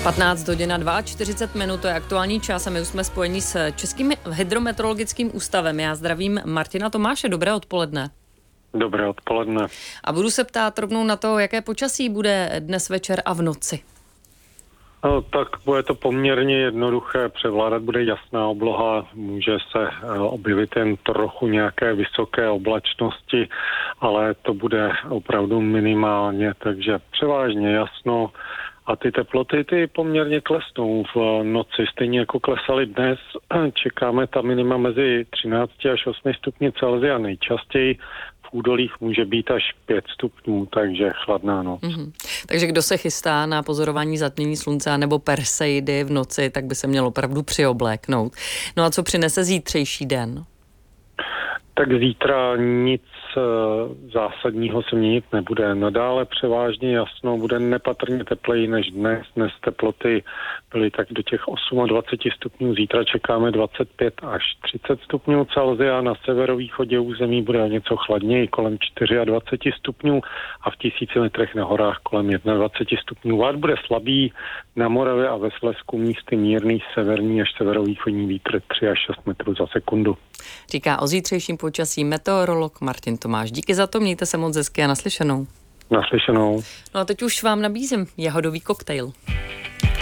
15 hodin a 42 minut, to je aktuální čas a my už jsme spojeni s Českým hydrometeorologickým ústavem. Já zdravím Martina Tomáše, dobré odpoledne. Dobré odpoledne. A budu se ptát rovnou na to, jaké počasí bude dnes večer a v noci. No, tak bude to poměrně jednoduché, převládat bude jasná obloha, může se objevit jen trochu nějaké vysoké oblačnosti, ale to bude opravdu minimálně, takže převážně jasno. A ty teploty poměrně klesnou v noci, stejně jako klesaly dnes. Čekáme ta minima mezi 13 až 8 stupni Celsia, nejčastěji v údolích může být až 5 stupňů, takže chladná noc. Takže kdo se chystá na pozorování zatmění slunce nebo perseidy v noci, tak by se měl opravdu přiobléknout. No a co přinese zítřejší den? Tak zítra nic zásadního se měnit nebude. Nadále převážně jasno, bude nepatrně tepleji než dnes. Dnes teploty byly tak do těch 28 stupňů. Zítra čekáme 25 až 30 stupňů Celsia. Na severovýchodě území bude o něco chladněji, kolem 24 stupňů a v 1000 metrech na horách kolem 21 stupňů. Vád bude slabý, na Moravě a ve Slezsku místy mírný severní až severovýchodní vítr 3 až 6 metrů za sekundu. Říká o zítřejším počasí meteorolog Martin Tomáš. Díky za to, mějte se moc hezky a naslyšenou. Naslyšenou. No a teď už vám nabízím jahodový koktejl.